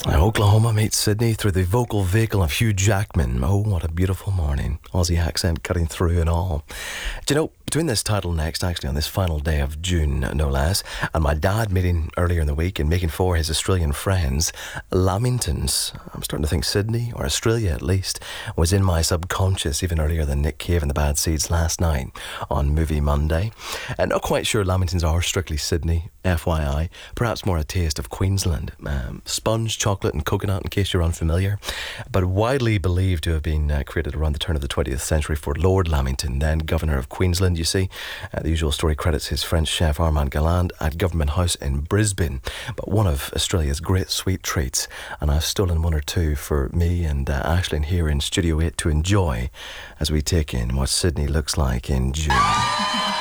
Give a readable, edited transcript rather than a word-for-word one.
Oklahoma meets Sydney through the vocal vehicle of Hugh Jackman. Oh, what a beautiful morning. Aussie accent cutting through and all. Do you know, between this title next, actually on this final day of June, no less, and my dad meeting earlier in the week and making for his Australian friends, Lamingtons, I'm starting to think Sydney, or Australia at least, was in my subconscious even earlier than Nick Cave and the Bad Seeds last night on Movie Monday. And not quite sure Lamingtons are strictly Sydney, FYI. Perhaps more a taste of Queensland. Sponge, chocolate and coconut, in case you're unfamiliar. But widely believed to have been created around the turn of the 20th century for Lord Lamington, then Governor of Queensland, you see. The usual story credits his French chef Armand Galland at Government House in Brisbane. But one of Australia's great sweet treats. And I've stolen one or two for me and Aisling here in Studio 8 to enjoy as we take in what Sydney looks like in June.